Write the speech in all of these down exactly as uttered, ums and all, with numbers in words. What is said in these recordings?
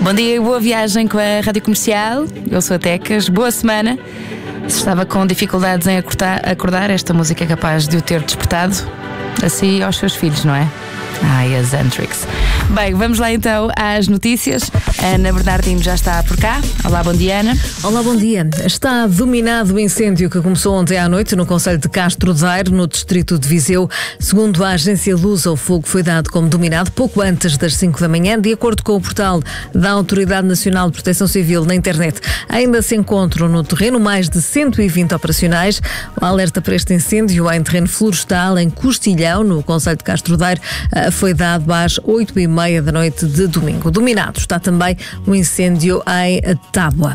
Bom dia e boa viagem com a Rádio Comercial. Eu sou a Tecas, boa semana. Se estava com dificuldades em acordar, acordar, esta música é capaz de o ter despertado assim aos seus filhos, não é? Ai, a Xantrix. Bem, vamos lá então às notícias. A Ana Bernardino já está por cá. Olá, bom dia, Ana. Olá, bom dia. Está dominado o incêndio que começou ontem à noite no concelho de Castro Daire, no distrito de Viseu. Segundo a agência Lusa, o fogo foi dado como dominado pouco antes das cinco da manhã. De acordo com o portal da Autoridade Nacional de Proteção Civil na internet, ainda se encontram no terreno mais de cento e vinte operacionais. O alerta para este incêndio em terreno florestal, em Costilhão, no concelho de Castro Daire, foi dado às oito e meia da noite de domingo. Dominado está também um incêndio em Tábua.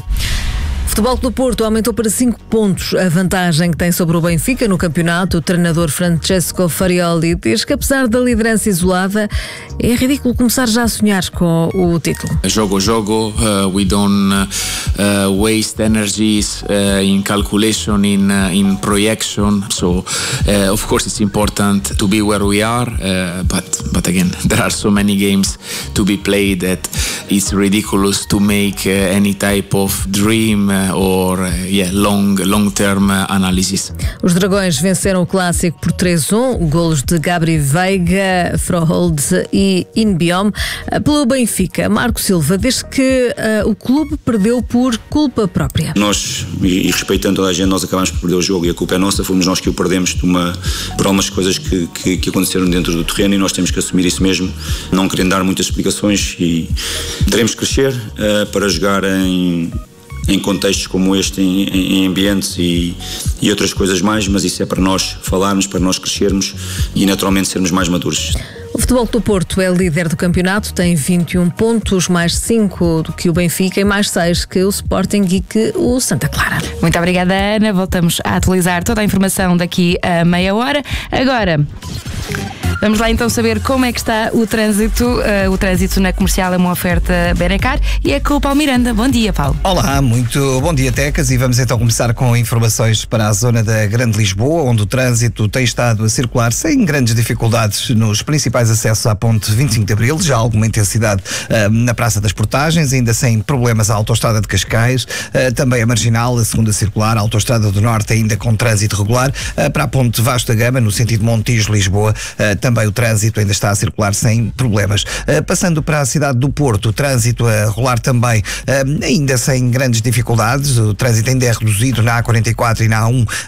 O Futebol Clube do Porto aumentou para cinco pontos a vantagem que tem sobre o Benfica no campeonato. O treinador Francesco Farioli diz que, apesar da liderança isolada, é ridículo começar já a sonhar com o título. Jogo, jogo, uh, we don't uh, waste energies uh, in calculation, in, uh, in projection. So, uh, of course, it's important to be where we are, uh, but, but again, there are so many games to be played that it's ridiculous to make uh, any type of dream uh, or uh, yeah, long, long-term uh, analysis. Os Dragões venceram o Clássico por três a um, golos de Gabri Veiga, Frohold e Inbiom. Pelo Benfica, Marco Silva diz que uh, o clube perdeu por culpa própria. Nós, e, e respeitando toda a gente, nós acabamos por perder o jogo e a culpa é nossa, fomos nós que o perdemos de uma, por algumas coisas que, que, que aconteceram dentro do terreno, e nós temos que assumir isso mesmo, não querendo dar muitas explicações, e teremos que crescer uh, para jogar em em contextos como este, em, em ambientes e, e outras coisas mais, mas isso é para nós falarmos, para nós crescermos e naturalmente sermos mais maduros. O Futebol do Porto é líder do campeonato, tem vinte e um pontos, mais cinco do que o Benfica e mais seis que o Sporting e que o Santa Clara. Muito obrigada, Ana. Voltamos a atualizar toda a informação daqui a meia hora. Agora, vamos lá então saber como é que está o trânsito. Uh, o trânsito na Comercial é uma oferta Benacar e é com o Paulo Miranda. Bom dia, Paulo. Olá, muito bom dia, Tecas, e vamos então começar com informações para a zona da Grande Lisboa, onde o trânsito tem estado a circular sem grandes dificuldades nos principais acessos à ponte vinte e cinco de Abril, já alguma intensidade uh, na Praça das Portagens, ainda sem problemas a Autoestrada de Cascais, uh, também a Marginal, a segunda circular, a Autoestrada do Norte ainda com trânsito regular, uh, para a ponte Vasco da Gama, no sentido Montijo-Lisboa, uh, também o trânsito ainda está a circular sem problemas. Uh, passando para a cidade do Porto, o trânsito a rolar também, uh, ainda sem grandes dificuldades, o trânsito ainda é reduzido na A quarenta e quatro e na A um,